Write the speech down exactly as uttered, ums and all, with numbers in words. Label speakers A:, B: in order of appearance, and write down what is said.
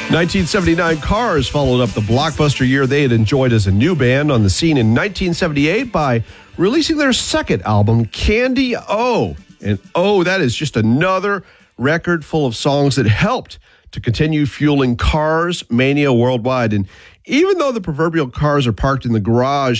A: nineteen seventy-nine, Cars followed up the blockbuster year they had enjoyed as a new band on the scene in nineteen seventy-eight by releasing their second album, Candy O. And oh, that is just another record full of songs that helped to continue fueling Cars mania worldwide. And even though the proverbial cars are parked in the garage